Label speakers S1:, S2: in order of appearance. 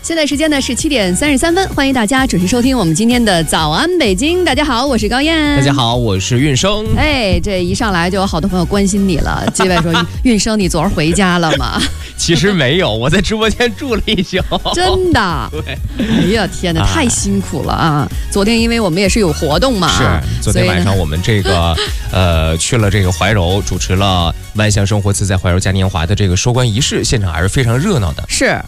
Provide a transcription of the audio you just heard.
S1: 现在时间呢是7点33分，欢迎大家准时收听我们今天的早安北京。大家好，我是高燕。
S2: 大家好，我是运生。
S1: 哎，这一上来就有好多朋友关心你了，基本说运生你昨儿回家了吗？
S2: 其实没有，我在直播间住了一宿。
S1: 真的？
S2: 对。
S1: 哎呀天哪，太辛苦了啊！昨天因为我们也是有活动嘛，
S2: 是昨天晚上我们这个去了这个怀柔，主持了万象生活自在怀柔嘉年华的这个收官仪式，现场还是非常热闹的。
S1: 是。